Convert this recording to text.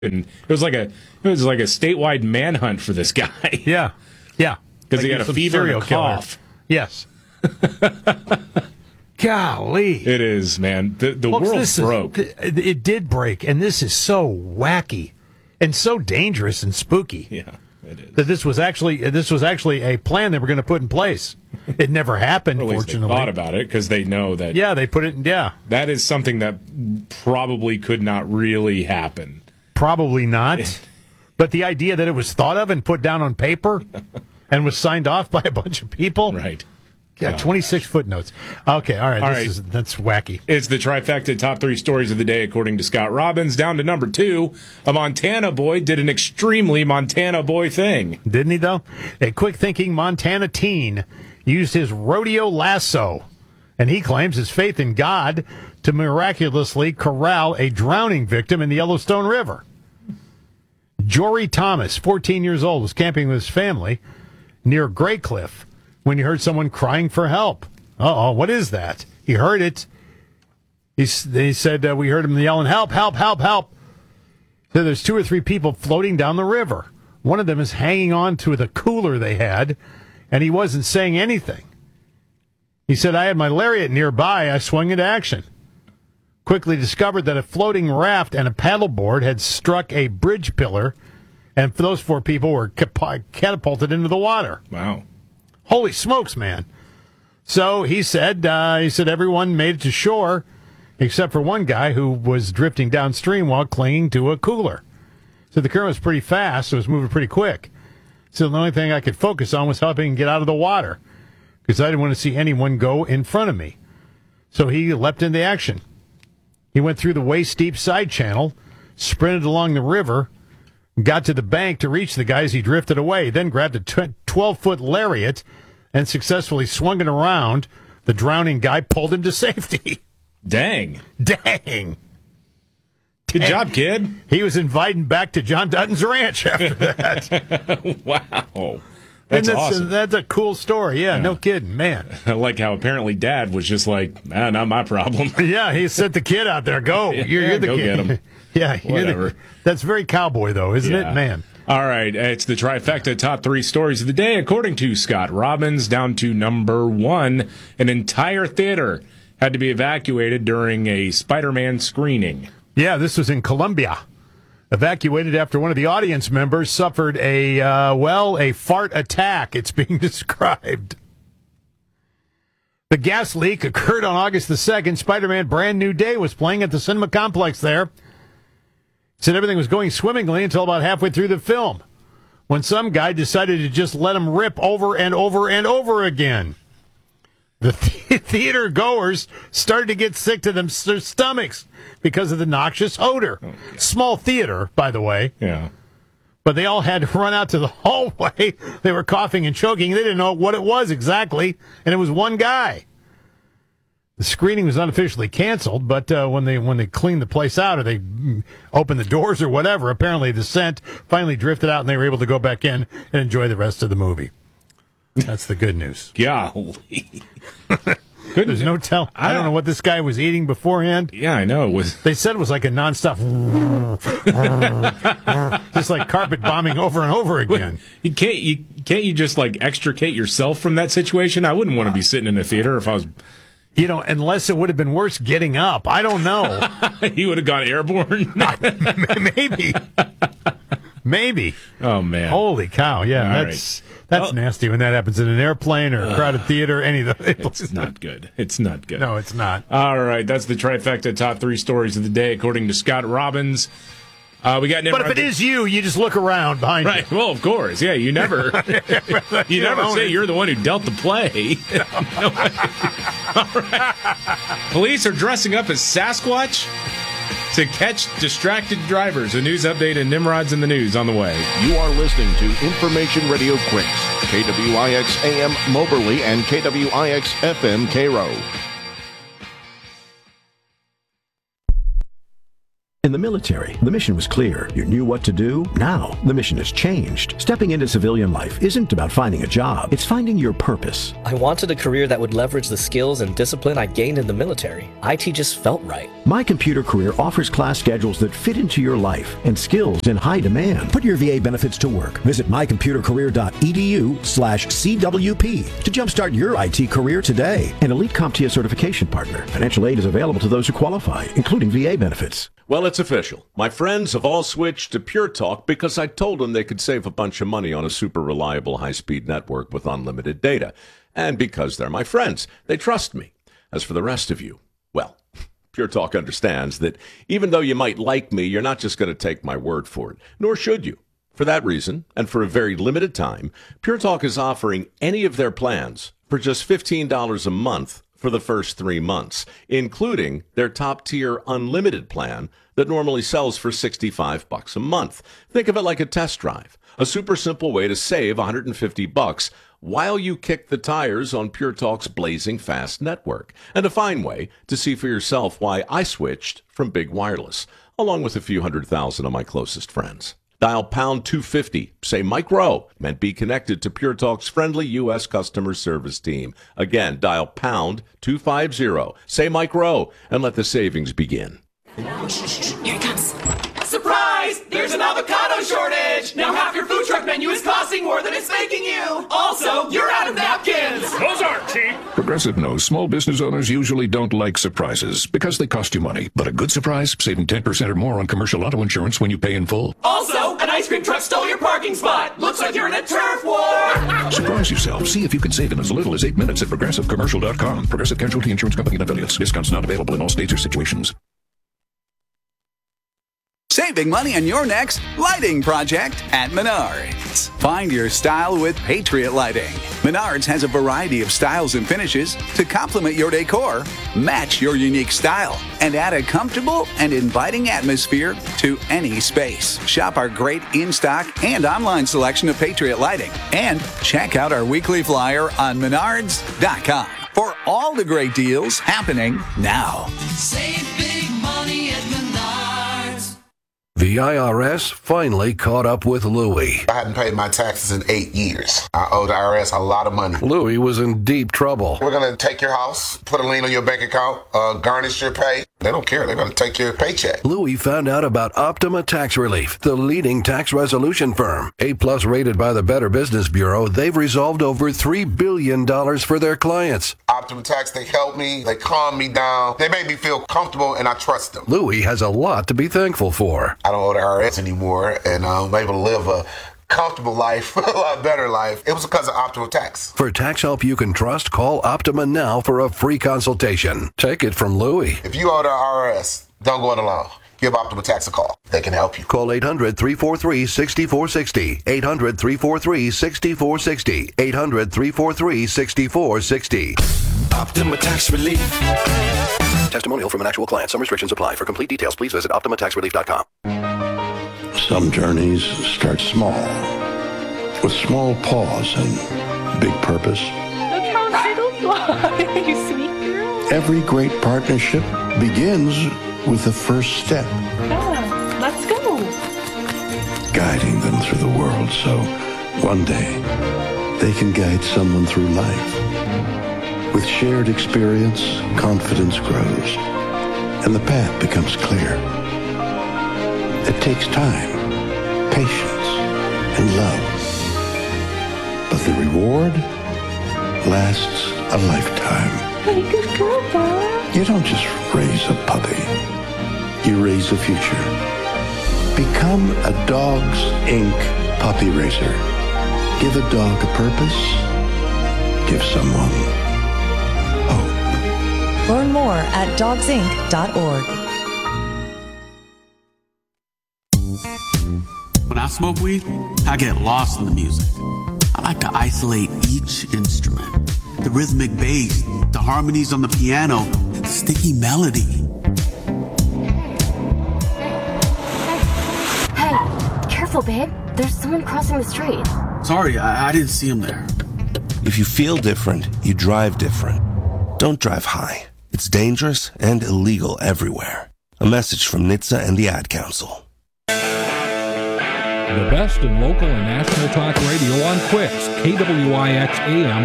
And it was like a statewide manhunt for this guy. Yeah. Because he had a fever and a cough. Yes. Golly. It is, man. The world broke. It did break, and this is so wacky and so dangerous and spooky. Yeah, it is. That this was actually a plan they were going to put in place. It never happened, Or at least fortunately. they thought about it because they know that. Yeah, they put it in. Yeah, that is something that probably could not really happen. Probably not. But the idea that it was thought of and put down on paper and was signed off by a bunch of people. Right. Yeah, 26 footnotes. Okay, all right. That's wacky. It's the trifecta top 3 stories of the day, according to Scott Robbins. Down to number 2, a Montana boy did an extremely Montana boy thing. Didn't he, though? A quick-thinking Montana teen used his rodeo lasso, and he claims his faith in God to miraculously corral a drowning victim in the Yellowstone River. Jory Thomas, 14 years old, was camping with his family near Grey Cliff when he heard someone crying for help. Uh-oh, what is that? He heard it. He said, we heard him yelling, help, help, help, help. So there's 2 or 3 people floating down the river. One of them is hanging on to the cooler they had, and he wasn't saying anything. He said, I had my lariat nearby. I swung into action. Quickly discovered that a floating raft and a paddleboard had struck a bridge pillar, and those 4 people were catapulted into the water. Wow. Holy smokes, man. So he said everyone made it to shore except for one guy who was drifting downstream while clinging to a cooler. So the current was pretty fast. It was moving pretty quick. So the only thing I could focus on was helping him get out of the water because I didn't want to see anyone go in front of me. So he leapt into action. He went through the waist-deep side channel, sprinted along the river, got to the bank to reach the guy as he drifted away, then grabbed a 12-foot lariat and successfully swung it around. The drowning guy pulled him to safety. Dang. Dang. Good job, kid. He was invited back to John Dutton's ranch after that. Wow. That's awesome. That's a cool story. Yeah, no kidding, man. I like how apparently Dad was just like, not my problem. Yeah, he sent the kid out there. Go. You're the go kid. Get him. Yeah, whatever. That's very cowboy, though, isn't it, man? All right, it's the trifecta top 3 stories of the day, according to Scott Robbins. Down to number 1, an entire theater had to be evacuated during a Spider-Man screening. Yeah, this was in Colombia. Evacuated after one of the audience members suffered a fart attack, it's being described. The gas leak occurred on August the 2nd. Spider-Man Brand New Day was playing at the cinema complex there. Said everything was going swimmingly until about halfway through the film, when some guy decided to just let him rip over and over and over again. The theater goers started to get sick to their stomachs because of the noxious odor. Oh, yeah. Small theater, by the way. Yeah. But they all had to run out to the hallway. They were coughing and choking. They didn't know what it was exactly, and it was one guy. The screening was unofficially canceled, but when they cleaned the place out or they opened the doors or whatever, apparently the scent finally drifted out and they were able to go back in and enjoy the rest of the movie. That's the good news. Golly. There's no tell. I don't know what this guy was eating beforehand. Yeah, I know. They said it was like a nonstop, just like carpet bombing over and over again. Can't you just like extricate yourself from that situation? I wouldn't want to be sitting in a theater if I was. Unless it would have been worse getting up. I don't know. He would have gone airborne. Maybe. Oh man! Holy cow! Yeah, that's nasty when that happens in an airplane or a crowded theater. Any of those. It's not good. It's not good. No, it's not. All right, that's the trifecta top 3 stories of the day, according to Scott Robbins. We got. But if it is you just look around behind you. Right. Well, of course. Yeah. You never. you never say you're the one who dealt the play. All right. Police are dressing up as Sasquatch to catch distracted drivers. A news update and Nimrod's in the news on the way. You are listening to Information Radio Quicks, KWIX AM Moberly and KWIX FM Cairo. In the military, the mission was clear. You knew what to do. Now, the mission has changed. Stepping into civilian life isn't about finding a job. It's finding your purpose. I wanted a career that would leverage the skills and discipline I gained in the military. IT just felt right. My Computer Career offers class schedules that fit into your life and skills in high demand. Put your VA benefits to work. Visit mycomputercareer.edu/CWP to jumpstart your IT career today. An elite CompTIA certification partner. Financial aid is available to those who qualify, including VA benefits. Well, it's official. My friends have all switched to Pure Talk because I told them they could save a bunch of money on a super reliable high-speed network with unlimited data. And because they're my friends, they trust me. As for the rest of you, well, Pure Talk understands that even though you might like me, you're not just going to take my word for it, nor should you. For that reason, and for a very limited time, Pure Talk is offering any of their plans for just $15 a month for the first 3 months, including their top-tier unlimited plan that normally sells for $65 a month. Think of it like a test drive, a super simple way to save $150 while you kick the tires on Pure Talk's blazing fast network, and a fine way to see for yourself why I switched from big wireless, along with a few 100,000 of my closest friends. Dial pound 250, say Mike Rowe, and be connected to Pure Talk's friendly U.S. customer service team. Again, dial pound 250, say Mike Rowe, and let the savings begin. Here it comes. Surprise! There's an avocado shortage! Now half your food truck menu is costing more than it's making you! Also, you're out of napkins! Those aren't cheap! Progressive knows small business owners usually don't like surprises because they cost you money. But a good surprise, saving 10% or more on commercial auto insurance when you pay in full. Also, an ice cream truck stole your parking spot! Looks like you're in a turf war! Surprise yourself. See if you can save in as little as 8 minutes at ProgressiveCommercial.com. Progressive Casualty Insurance Company and Affiliates. Discounts not available in all states or situations. Saving money on your next lighting project at Menards. Find your style with Patriot Lighting. Menards has a variety of styles and finishes to complement your decor, match your unique style, and add a comfortable and inviting atmosphere to any space. Shop our great in-stock and online selection of Patriot Lighting. And check out our weekly flyer on Menards.com for all the great deals happening now. Save big money at Menards. The IRS finally caught up with Louie. I hadn't paid my taxes in 8 years. I owe the IRS a lot of money. Louie was in deep trouble. We're going to take your house, put a lien on your bank account, garnish your pay. They don't care. They're going to take your paycheck. Louie found out about Optima Tax Relief, the leading tax resolution firm. A-plus rated by the Better Business Bureau, they've resolved over $3 billion for their clients. Optima Tax, they help me. They calm me down. They make me feel comfortable, and I trust them. Louie has a lot to be thankful for. I don't owe the IRS anymore, and I'm able to live a comfortable life, a lot better life. It was because of Optima Tax. For tax help you can trust, call Optima now for a free consultation. Take it from Louie. If you owe the IRS, don't go it alone. Give Optima Tax a call. They can help you. Call 800-343-6460. 800-343-6460. 800-343-6460. Optima Tax Relief. Testimonial from an actual client. Some restrictions apply. For complete details, please visit OptimaTaxRelief.com. Some journeys start small, with small pause and big purpose. Look how little you are, you sweet girl. Every great partnership begins with the first step. Yeah, let's go. Guiding them through the world so one day they can guide someone through life. With shared experience, confidence grows, and the path becomes clear. It takes time, patience, and love. But the reward lasts a lifetime. Hey, good girl, Bob. You don't just raise a puppy. You raise a future. Become a Dogs Inc. puppy raiser. Give a dog a purpose. Give someone hope. Learn more at dogsinc.org. When I smoke weed, I get lost in the music. I like to isolate each instrument. The rhythmic bass, the harmonies on the piano, the sticky melody. Hey, careful, babe. There's someone crossing the street. Sorry, I didn't see him there. If you feel different, you drive different. Don't drive high. It's dangerous and illegal everywhere. A message from NHTSA and the Ad Council. The best in local and national talk radio on Quicks, KWIX AM